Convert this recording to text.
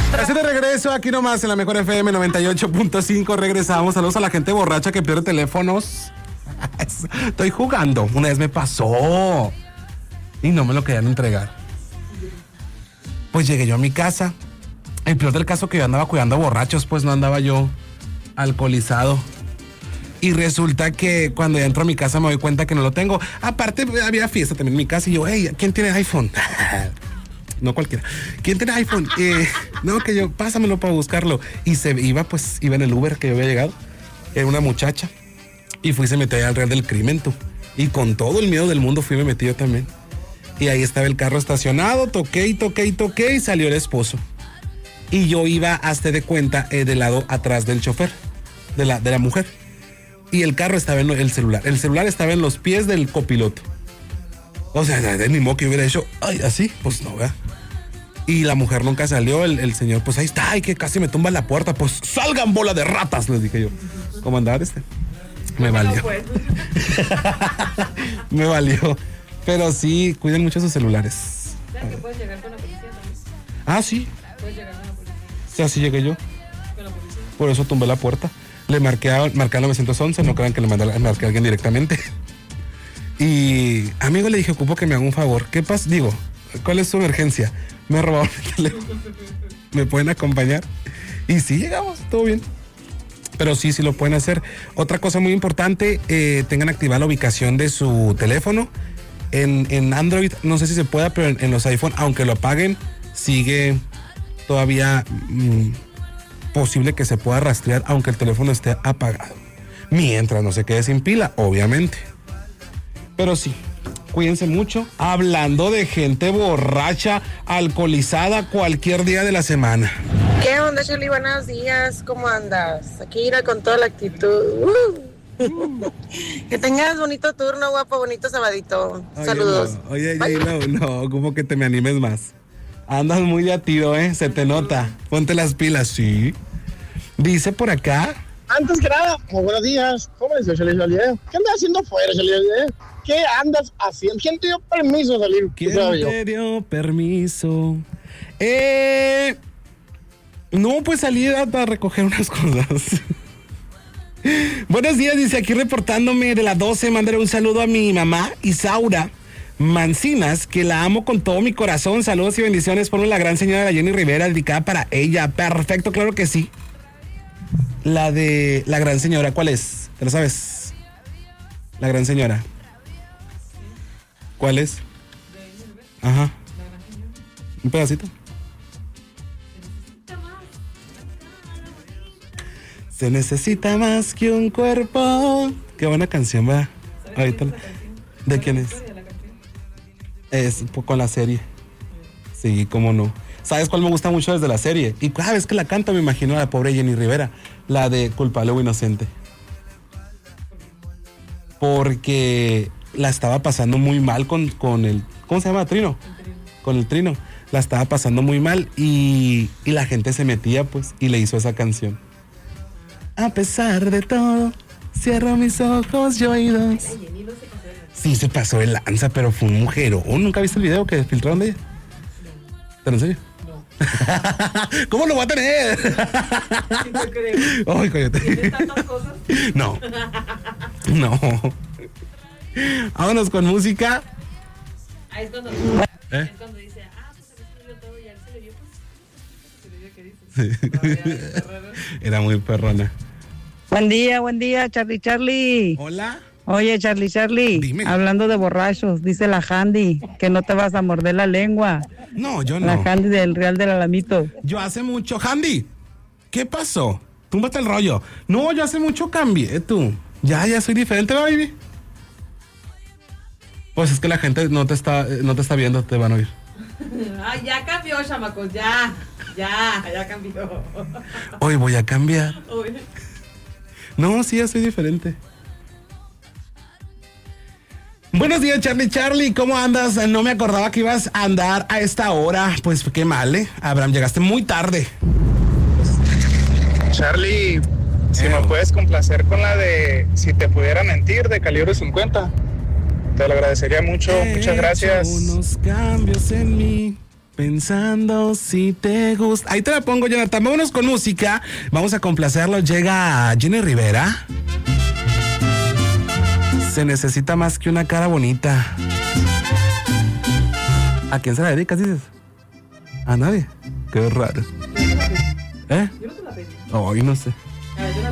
Así de regreso, aquí nomás en la Mejor FM 98.5. Regresamos. Saludos a la gente borracha que pierde teléfonos. Estoy jugando. Una vez me pasó y no me lo querían entregar. Pues llegué yo a mi casa. El peor del caso que yo andaba cuidando a borrachos, pues no andaba yo alcoholizado. Y resulta que cuando ya entro a mi casa me doy cuenta que no lo tengo. Aparte, había fiesta también en mi casa y yo, hey, ¿quién tiene iPhone? No cualquiera. ¿Quién tiene iPhone? No, que yo, pásamelo para buscarlo. Y iba en el Uber que yo había llegado. Era una muchacha. Y fui y se metió allá al Real del Crimen, tú. Y con todo el miedo del mundo fui y me metí yo también. Y ahí estaba el carro estacionado, toqué y salió el esposo. Y yo iba, hazte de cuenta, del lado atrás del chofer, de la mujer. Y el carro estaba en el celular. El celular estaba en los pies del copiloto. O sea, de mi modo que hubiera hecho, ay, así, pues no, ¿verdad? Y la mujer nunca salió, el señor, pues ahí está, ay, que casi me tumba la puerta, pues salgan bola de ratas, les dije yo. ¿Cómo andar Me valió. Me valió. Pero sí, cuiden mucho sus celulares. ¿Sabes que puedes llegar con la policía también? Ah, sí. Puedes llegar con la policía. Sí, así llegué yo. ¿Con la policía? Por eso tumbé la puerta. Le marqué al 911, no crean que le marqué a alguien directamente. Y, amigo, le dije, ocupo que me haga un favor. ¿Qué pasa? Digo, ¿cuál es su emergencia? Me robaron el teléfono. ¿Me pueden acompañar? Y sí, llegamos, todo bien. Pero sí lo pueden hacer. Otra cosa muy importante, tengan activada la ubicación de su teléfono. En Android, no sé si se pueda, pero en los iPhone, aunque lo apaguen, sigue todavía posible que se pueda rastrear, aunque el teléfono esté apagado. Mientras no se quede sin pila, obviamente. Pero sí, cuídense mucho. Hablando de gente borracha, alcoholizada, cualquier día de la semana. ¿Qué onda, Shelly? Buenos días, ¿cómo andas? Aquí irá con toda la actitud. Que tengas bonito turno, guapo, bonito sabadito. Saludos. No. Oye, no, como que te me animes más. Andas muy latido, se te nota. Ponte las pilas, sí. Dice por acá. Antes que nada, muy buenos días. ¿Cómo les Shelly? ¿Qué andas haciendo fuera, Shelly? ¿Qué andas haciendo? ¿Quién te dio permiso de salir? ¿Quién te dio permiso? No, pues salí a recoger unas cosas. Buenos días, dice aquí reportándome de la 12. Mándale un saludo a mi mamá, Isaura Mancinas, que la amo con todo mi corazón. Saludos y bendiciones. Ponle la gran señora de la Jenny Rivera, dedicada para ella. Perfecto, claro que sí. La de la gran señora, ¿cuál es? ¿Te lo sabes? La gran señora. ¿Cuál es? Ajá. Un pedacito. Se necesita más que un cuerpo. Qué buena canción, va. Ahorita. ¿De quién es? Es con la serie. Sí, cómo no. ¿Sabes cuál me gusta mucho desde la serie? Y cada vez que la canta me imagino a la pobre Jenny Rivera. La de Culpable o Inocente. Porque la estaba pasando muy mal con el... ¿Cómo se llama? Trino. Con el Trino. La estaba pasando muy mal y la gente se metía, pues, y le hizo esa canción. A pesar de todo, cierro mis ojos y oídos. Sí, se pasó de lanza, pero fue un mujerón. ¿Nunca viste el video que filtraron de ella? ¿Te lo enseño? No. ¿Cómo lo va a tener? Sí, te creo. Ay, cállate. ¿Tienes tantas cosas? No. Vámonos con música. Ahí es cuando, ¿Eh? es cuando dice, pues se me escribió todo y a él se le dio, pues. Se le dio, ¿qué dices? Era muy perrona. Buen día, Charlie. Hola. Oye, Charlie, Dime. hablando de borrachos, dice la Handy que no te vas a morder la lengua. No, yo no. La Handy del Real del Alamito. Yo hace mucho... Handy, ¿qué pasó? Túmbate el rollo. No, yo hace mucho cambié, tú. Ya soy diferente, baby. Pues es que la gente no te está viendo, te van a oír. Ay, ya cambió, chamacos, ya cambió. Hoy voy a cambiar. Uy. No, sí, ya soy diferente. Buenos días, Charlie, ¿cómo andas? No me acordaba que ibas a andar a esta hora. Pues qué mal, Abraham, llegaste muy tarde. Charlie, si me puedes complacer con la de Si te pudiera mentir, de Calibre 50. Te lo agradecería mucho, muchas gracias. Unos cambios en mí. Pensando si te gusta. Ahí te la pongo, Jonathan. Vámonos con música. Vamos a complacerlo. Llega Jenny Rivera. Se necesita más que una cara bonita. ¿A quién se la dedicas, dices? A nadie. Qué raro. ¿Eh? Yo no te la pedí. Ay, no sé. A ver, yo la